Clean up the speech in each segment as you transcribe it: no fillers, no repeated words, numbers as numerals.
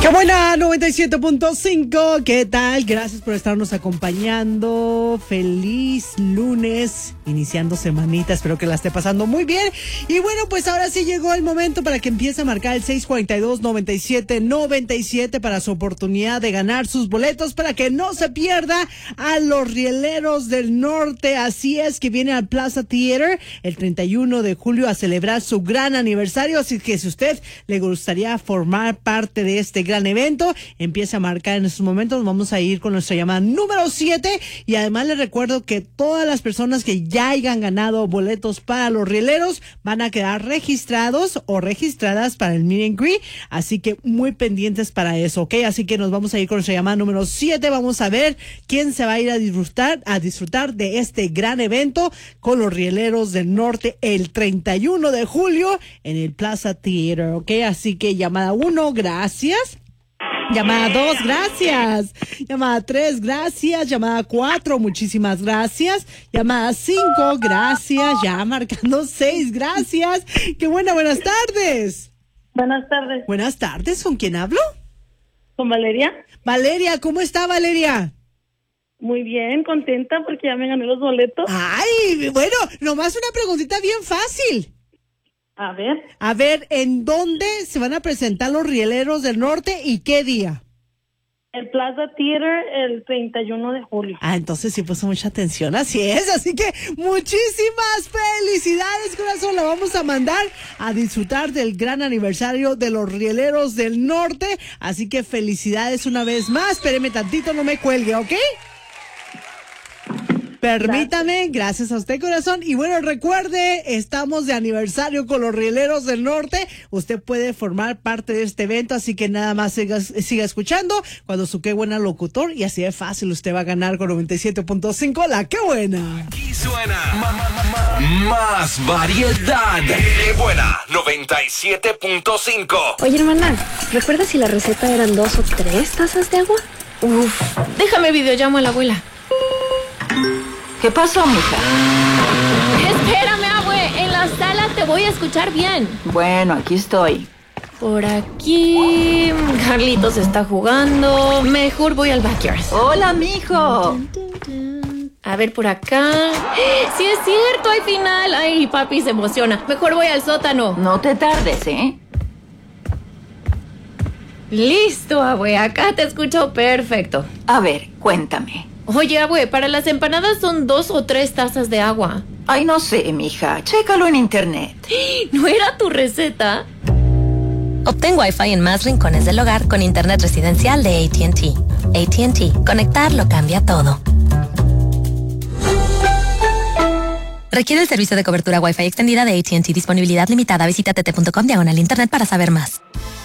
¡Qué buena! 97.5. ¿Qué tal? Gracias por estarnos acompañando. Feliz lunes, iniciando semanita. Espero que la esté pasando muy bien. Y bueno, pues ahora sí llegó el momento para que empiece a marcar el 642-9797 para su oportunidad de ganar sus boletos, para que no se pierda a los Rieleros del Norte. Así es, que viene al Plaza Theater el 31 de julio a celebrar su gran aniversario. Así que si usted le gustaría formar parte de este gran evento, empieza a marcar en estos momentos. Vamos a ir con nuestra llamada número 7 y además les recuerdo que todas las personas que ya hayan ganado boletos para los Rieleros van a quedar registrados o registradas para el meet and greet, así que muy pendientes para eso, ¿ok? Así que nos vamos a ir con nuestra llamada número 7. Vamos a ver quién se va a ir a disfrutar de este gran evento con los Rieleros del Norte el 31 de julio en el Plaza Theater, ¿ok? Así que llamada 1, gracias. Llamada 2, gracias. Llamada 3, gracias. Llamada 4, muchísimas gracias. Llamada 5, gracias. Ya marcando 6, gracias. Qué buenas tardes. Buenas tardes. Buenas tardes, ¿con quién hablo? ¿Con Valeria? Valeria, ¿cómo está Valeria? Muy bien, contenta porque ya me gané los boletos. Ay, bueno, nomás una preguntita bien fácil. A ver. A ver, ¿en dónde se van a presentar los Rieleros del Norte y qué día? El Plaza Theater el 31 de julio. Ah, entonces sí puso mucha atención, así es. Así que muchísimas felicidades, corazón. La vamos a mandar a disfrutar del gran aniversario de los Rieleros del Norte. Así que felicidades una vez más. Espéreme tantito, no me cuelgue, ¿ok? Permítame, gracias a usted, corazón. Y bueno, recuerde, estamos de aniversario con los Rieleros del Norte. Usted puede formar parte de este evento, así que nada más siga escuchando cuando su Qué Buena locutor, y así de fácil usted va a ganar con 97.5 la Qué Buena. Aquí suena más variedad. Qué Buena 97.5. Oye, hermana, ¿recuerdas si la receta eran 2 o 3 tazas de agua? Uf, déjame videollamo a la abuela. ¿Qué pasó, mija? Espérame, abue, en la sala te voy a escuchar bien. Bueno, aquí estoy. Por aquí, Carlitos está jugando. Mejor voy al backyard. Hola, mijo. A ver, por acá. Sí es cierto, hay final. Ay, papi se emociona. Mejor voy al sótano. No te tardes, ¿eh? Listo, abue, acá te escucho perfecto. A ver, cuéntame. Oye, abue, para las empanadas son 2 o 3 tazas de agua. Ay, no sé, mija. Chécalo en internet. ¿No era tu receta? Obtén Wi-Fi en más rincones del hogar con internet residencial de AT&T. AT&T. Conectar lo cambia todo. Requiere el servicio de cobertura Wi-Fi extendida de AT&T. Disponibilidad limitada. Visita tt.com/internet para saber más.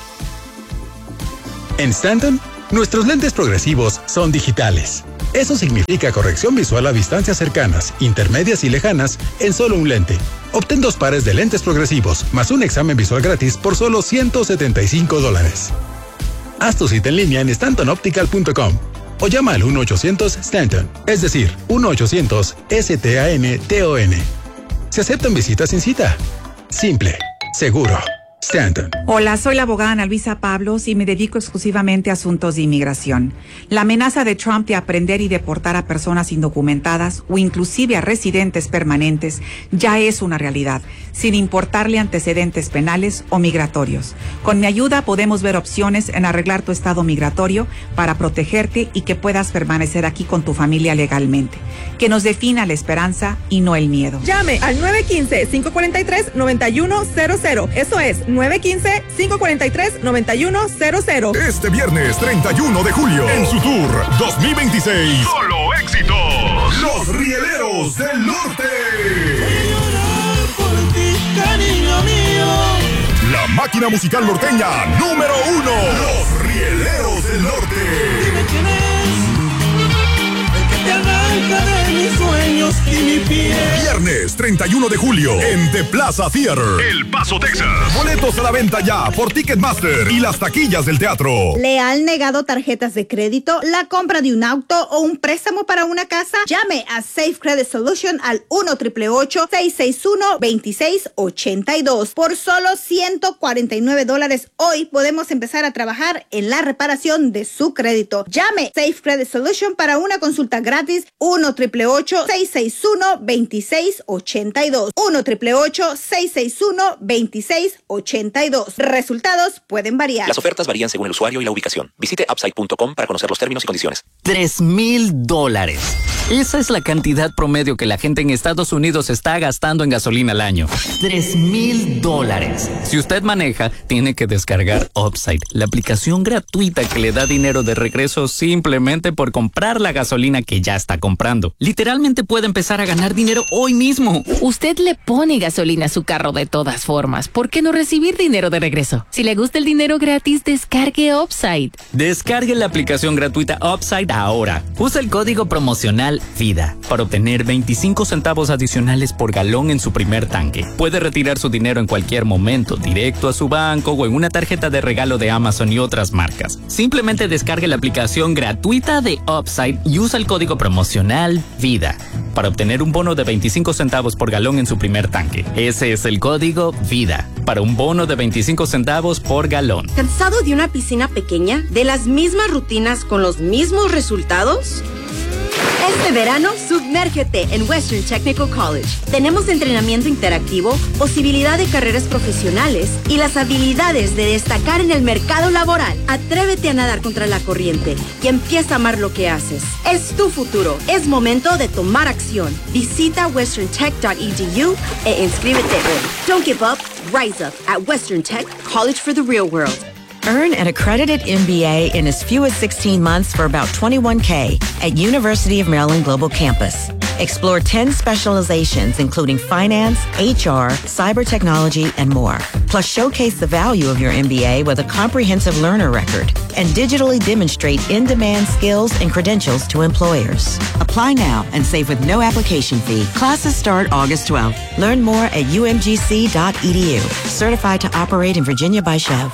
En Stanton, nuestros lentes progresivos son digitales. Eso significa corrección visual a distancias cercanas, intermedias y lejanas en solo un lente. Obtén 2 pares de lentes progresivos más un examen visual gratis por solo $175. Haz tu cita en línea en stantonoptical.com o llama al 1-800-STANTON, es decir, 1-800-STANTON. Se aceptan visitas sin cita. Simple, seguro. Stanton. Hola, soy la abogada Ana Luisa Pablos y me dedico exclusivamente a asuntos de inmigración. La amenaza de Trump de aprender y deportar a personas indocumentadas o inclusive a residentes permanentes ya es una realidad, sin importarle antecedentes penales o migratorios. Con mi ayuda podemos ver opciones en arreglar tu estado migratorio para protegerte y que puedas permanecer aquí con tu familia legalmente. Que nos defina la esperanza y no el miedo. Llame al 915-543-9100. Eso es 915-543-9100. Este viernes 31 de julio, en su tour 2026. Solo éxitos. Los Rieleros del Norte. Cariño mío. La máquina musical norteña número 1. Los Rieleros del Norte. Dime quién es el que te arranca de mi mis sueños y mi piel. Viernes 31 de julio en The Plaza Theater, El Paso, Texas. Boletos a la venta ya por Ticketmaster y las taquillas del teatro. ¿Le han negado tarjetas de crédito, la compra de un auto o un préstamo para una casa? Llame a Safe Credit Solution al 1-888-661-2682. Por solo $149 hoy podemos empezar a trabajar en la reparación de su crédito. Llame Safe Credit Solution para una consulta gratis. 1-888-661-2682. 1-888-661-2682. Resultados pueden variar. Las ofertas varían según el usuario y la ubicación. Visite Upside.com para conocer los términos y condiciones. $3,000. Esa es la cantidad promedio que la gente en Estados Unidos está gastando en gasolina al año. $3,000. Si usted maneja, tiene que descargar Upside, la aplicación gratuita que le da dinero de regreso simplemente por comprar la gasolina que ya está comprando. Literalmente puede empezar a ganar dinero hoy mismo. Usted le pone gasolina a su carro de todas formas. ¿Por qué no recibir dinero de regreso? Si le gusta el dinero gratis, descargue Upside. Descargue la aplicación gratuita Upside ahora. Usa el código promocional VIDA para obtener 25 centavos adicionales por galón en su primer tanque. Puede retirar su dinero en cualquier momento, directo a su banco o en una tarjeta de regalo de Amazon y otras marcas. Simplemente descargue la aplicación gratuita de Upside y usa el código promocional VIDA para obtener un bono de 25 centavos por galón en su primer tanque. Ese es el código VIDA para un bono de 25 centavos por galón. ¿Cansado de una piscina pequeña? ¿De las mismas rutinas con los mismos resultados? Este verano, sumérgete en Western Technical College. Tenemos entrenamiento interactivo, posibilidad de carreras profesionales y las habilidades de destacar en el mercado laboral. Atrévete a nadar contra la corriente y empieza a amar lo que haces. Es tu futuro. Es momento de tomar acción. Visita westerntech.edu e inscríbete hoy. Don't give up. Rise up at Western Tech, College for the Real World. Earn an accredited MBA in as few as 16 months for about $21K at University of Maryland Global Campus. Explore 10 specializations, including finance, HR, cyber technology, and more. Plus, showcase the value of your MBA with a comprehensive learner record and digitally demonstrate in-demand skills and credentials to employers. Apply now and save with no application fee. Classes start August 12th. Learn more at umgc.edu. Certified to operate in Virginia by Chev.